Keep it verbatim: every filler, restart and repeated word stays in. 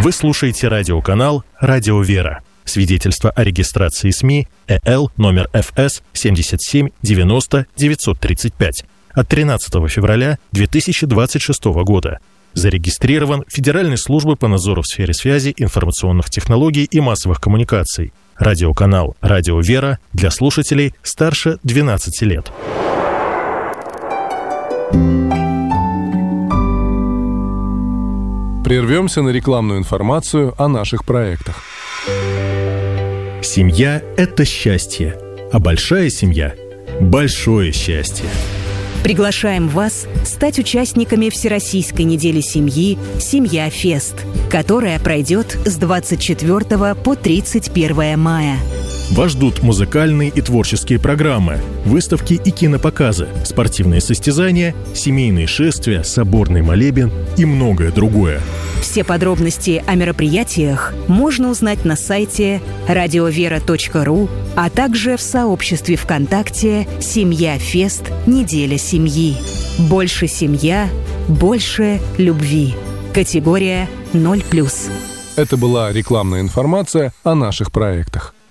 Вы слушаете радиоканал «Радио Вера». Свидетельство о регистрации СМИ ЭЛ номер эф эс семьдесят семь девяносто девятьсот тридцать пять от тринадцатого февраля две тысячи двадцать шестого года. Зарегистрирован Федеральной службой по надзору в сфере связи, информационных технологий и массовых коммуникаций. Радиоканал «Радио Вера» для слушателей старше двенадцати лет. Прервемся на рекламную информацию о наших проектах. Семья – это счастье, а большая семья – большое счастье. Приглашаем вас стать участниками Всероссийской недели семьи «Семья-фест», которая пройдет с двадцать четвёртого по тридцать первое мая. Вас ждут музыкальные и творческие программы, выставки и кинопоказы, спортивные состязания, семейные шествия, соборный молебен и многое другое. Все подробности о мероприятиях можно узнать на сайте радиовера точка ру, а также в сообществе ВКонтакте «Семья-фест. Неделя семьи». Больше семья, больше любви. Категория ноль плюс. Это была рекламная информация о наших проектах.